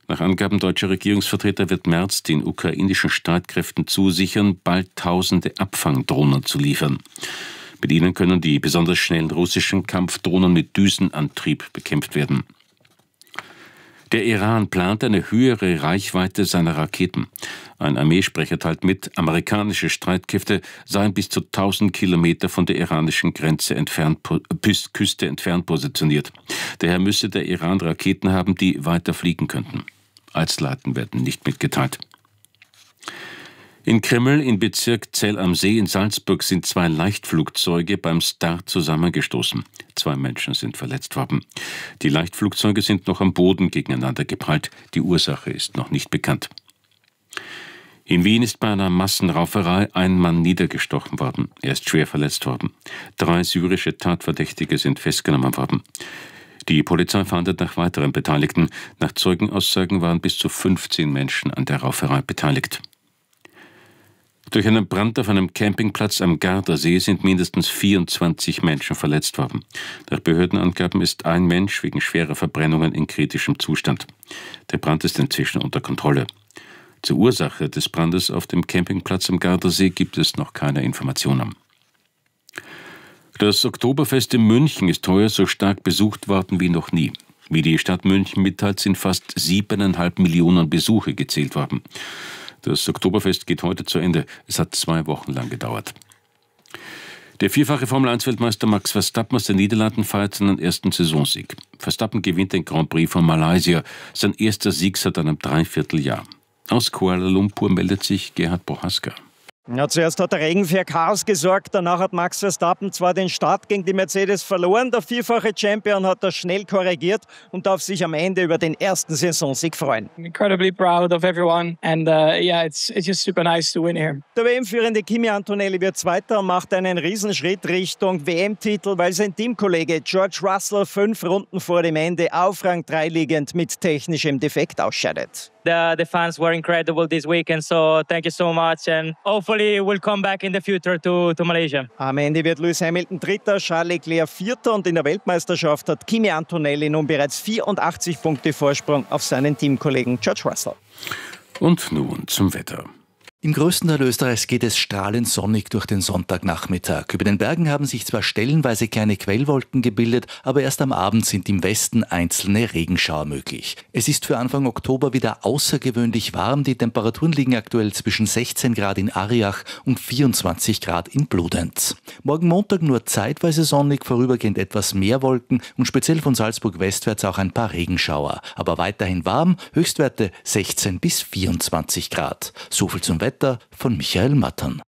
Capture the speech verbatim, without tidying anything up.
Nach Angaben deutscher Regierungsvertreter wird Merz den ukrainischen Streitkräften zusichern, bald tausende Abfangdrohnen zu liefern. Mit ihnen können die besonders schnellen russischen Kampfdrohnen mit Düsenantrieb bekämpft werden. Der Iran plant eine höhere Reichweite seiner Raketen. Ein Armeesprecher teilt mit, amerikanische Streitkräfte seien bis zu tausend Kilometer von der iranischen Grenze entfernt, Küste entfernt positioniert. Daher müsse der Iran Raketen haben, die weiter fliegen könnten. Einzelheiten werden nicht mitgeteilt. In Krimmel im Bezirk Zell am See in Salzburg sind zwei Leichtflugzeuge beim Start zusammengestoßen. Zwei Menschen sind verletzt worden. Die Leichtflugzeuge sind noch am Boden gegeneinander geprallt. Die Ursache ist noch nicht bekannt. In Wien ist bei einer Massenrauferei ein Mann niedergestochen worden. Er ist schwer verletzt worden. Drei syrische Tatverdächtige sind festgenommen worden. Die Polizei fahndet nach weiteren Beteiligten. Nach Zeugenaussagen waren bis zu fünfzehn Menschen an der Rauferei beteiligt. Durch einen Brand auf einem Campingplatz am Gardasee sind mindestens vierundzwanzig Menschen verletzt worden. Nach Behördenangaben ist ein Mensch wegen schwerer Verbrennungen in kritischem Zustand. Der Brand ist inzwischen unter Kontrolle. Zur Ursache des Brandes auf dem Campingplatz am Gardasee gibt es noch keine Informationen. Das Oktoberfest in München ist heuer so stark besucht worden wie noch nie. Wie die Stadt München mitteilt, sind fast siebeneinhalb Millionen Besuche gezählt worden. Das Oktoberfest geht heute zu Ende. Es hat zwei Wochen lang gedauert. Der vierfache Formel eins Weltmeister Max Verstappen aus den Niederlanden feiert seinen ersten Saisonsieg. Verstappen gewinnt den Grand Prix von Malaysia, sein erster Sieg seit einem Dreivierteljahr. Aus Kuala Lumpur meldet sich Gerhard Bohaska. Ja, zuerst hat der Regen für Chaos gesorgt, danach hat Max Verstappen zwar den Start gegen die Mercedes verloren, der vierfache Champion hat das schnell korrigiert und darf sich am Ende über den ersten Saisonsieg freuen. Incredibly proud of everyone and uh, yeah, it's it's just super nice to win here. Der W M-führende Kimi Antonelli wird Zweiter und macht einen Riesenschritt Richtung W M-Titel, weil sein Teamkollege George Russell fünf Runden vor dem Ende auf Rang drei liegend mit technischem Defekt ausscheidet. The, the fans were incredible this weekend, so thank you so much and hopefully we'll come back in the future to, to Malaysia. Am Ende wird Lewis Hamilton Dritter, Charles Leclerc Vierter und in der Weltmeisterschaft hat Kimi Antonelli nun bereits vierundachtzig Punkte Vorsprung auf seinen Teamkollegen George Russell. Und nun zum Wetter. Im größten Teil Österreichs geht es strahlend sonnig durch den Sonntagnachmittag. Über den Bergen haben sich zwar stellenweise kleine Quellwolken gebildet, aber erst am Abend sind im Westen einzelne Regenschauer möglich. Es ist für Anfang Oktober wieder außergewöhnlich warm. Die Temperaturen liegen aktuell zwischen sechzehn Grad in Ariach und vierundzwanzig Grad in Bludenz. Morgen Montag nur zeitweise sonnig, vorübergehend etwas mehr Wolken und speziell von Salzburg westwärts auch ein paar Regenschauer. Aber weiterhin warm, Höchstwerte sechzehn bis vierundzwanzig Grad. So viel zum Wetter von Michael Mattern.